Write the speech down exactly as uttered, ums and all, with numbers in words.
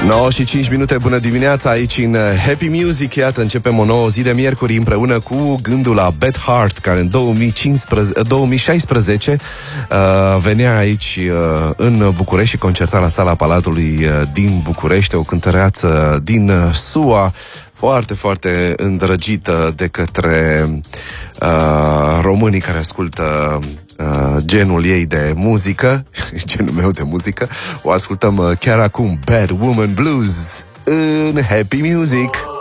nouă și cinci minute, bună dimineața aici în Happy Music. Iată, începem o nouă zi de miercuri împreună cu gândul la Beth Hart, care în două mii cincisprezece, două mii șaisprezece uh, venea aici uh, în București și concerta la Sala Palatului uh, din București, o cântăreață din uh, S U A, foarte, foarte îndrăgită de către uh, românii care ascultă uh, genul ei de muzică, genul meu de muzică. O ascultăm uh, chiar acum, Bad Woman Blues, în Happy Music.